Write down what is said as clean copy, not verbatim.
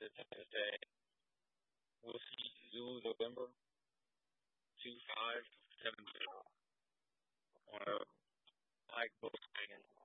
Independence Day. We'll see Zulu November 2570 on a Mike Volkswagen.